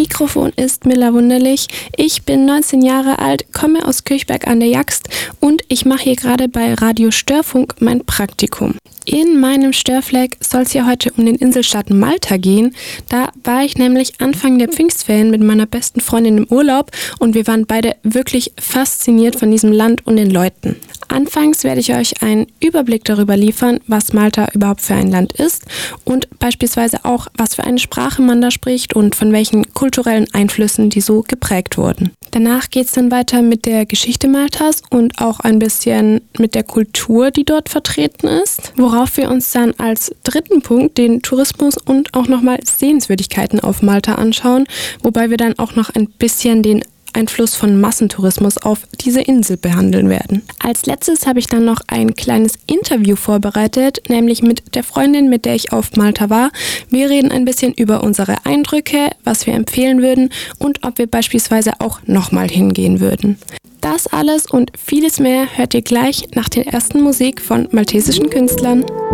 Mikrofon ist Milla Wunderlich. Ich bin 19 Jahre alt, komme aus Kirchberg an der Jaxt und ich mache hier gerade bei Radio Störfunk mein Praktikum. In meinem Störfleck soll es ja heute um den Inselstaat Malta gehen. Da war ich nämlich Anfang der Pfingstferien mit meiner besten Freundin im Urlaub und wir waren beide wirklich fasziniert von diesem Land und den Leuten. Anfangs werde ich euch einen Überblick darüber liefern, was Malta überhaupt für ein Land ist und beispielsweise auch, was für eine Sprache man da spricht und von welchen kulturellen Einflüssen die so geprägt wurden. Danach geht es dann weiter mit der Geschichte Maltas und auch ein bisschen mit der Kultur, die dort vertreten ist, worauf wir uns dann als dritten Punkt den Tourismus und auch nochmal Sehenswürdigkeiten auf Malta anschauen, wobei wir dann auch noch ein bisschen den Einfluss von Massentourismus auf diese Insel behandeln werden. Als letztes habe ich dann noch ein kleines Interview vorbereitet, nämlich mit der Freundin, mit der ich auf Malta war. Wir reden ein bisschen über unsere Eindrücke, was wir empfehlen würden und ob wir beispielsweise auch nochmal hingehen würden. Das alles und vieles mehr hört ihr gleich nach der ersten Musik von maltesischen Künstlern.